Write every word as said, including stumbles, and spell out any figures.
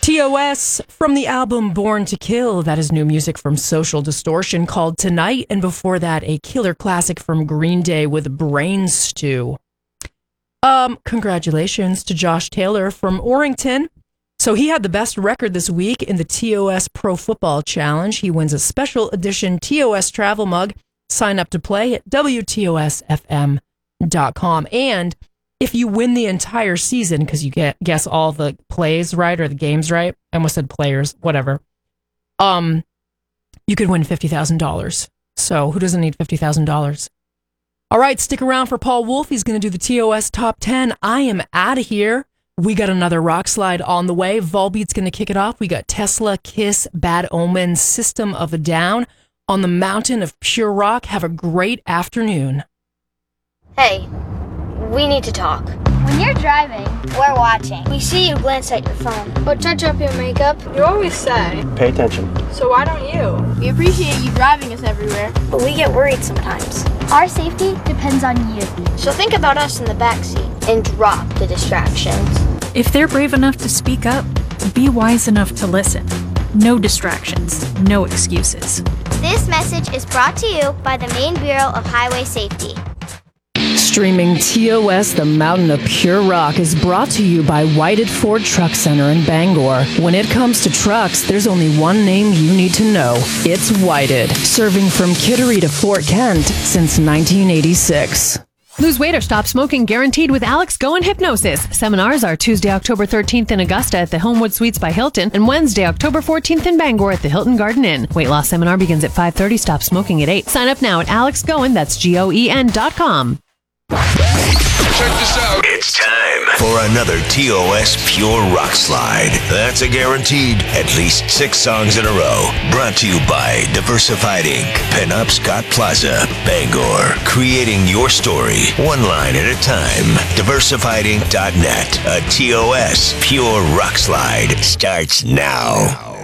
T O S from the album Born to Kill. That is new music from Social Distortion called Tonight. And before that, a killer classic from Green Day with Brain Stew. Um, congratulations to Josh Taylor from Orrington. So he had the best record this week in the T O S Pro Football Challenge. He wins a special edition T O S travel mug. Sign up to play at W T O S F M dot com. And if you win the entire season, because you get guess all the plays right or the games right, I almost said players, whatever, um, you could win fifty thousand dollars. So who doesn't need fifty thousand dollars? All right, stick around for Paul Wolf. He's going to do the T O S Top ten. I am out of here. We got another rock slide on the way. Volbeat's going to kick it off. We got Tesla, Kiss, Bad Omens, System of a Down on the mountain of pure rock. Have a great afternoon. Hey, we need to talk. When you're driving, we're watching. We see you glance at your phone. Or touch up your makeup. You always say, pay attention. So why don't you? We appreciate you driving us everywhere, but we get worried sometimes. Our safety depends on you. So think about us in the backseat and drop the distractions. If they're brave enough to speak up, be wise enough to listen. No distractions, no excuses. This message is brought to you by the Maine Bureau of Highway Safety. Streaming T O S, the Mountain of Pure Rock, is brought to you by Whited Ford Truck Center in Bangor. When it comes to trucks, there's only one name you need to know. It's Whited, serving from Kittery to Fort Kent since nineteen eighty-six. Lose weight or stop smoking guaranteed with Alex Go and Hypnosis. Seminars are Tuesday, October thirteenth in Augusta at the Homewood Suites by Hilton and Wednesday, October fourteenth in Bangor at the Hilton Garden Inn. Weight loss seminar begins at five thirty. Stop smoking at eight. Sign up now at alex goen, that's G O E N dot com. Check this out. It's time for another T O S Pure Rock Slide. That's a guaranteed at least six songs in a row. Brought to you by Diversified Incorporated. Pinup Scott Plaza, Bangor. Creating your story, one line at a time. diversified inc dot net. A T O S Pure Rock Slide starts now.